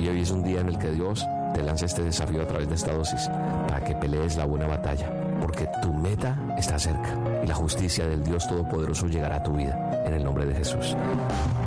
Y hoy es un día en el que Dios te lanza este desafío a través de esta dosis para que pelees la buena batalla, porque tu meta está cerca y la justicia del Dios Todopoderoso llegará a tu vida, en el nombre de Jesús.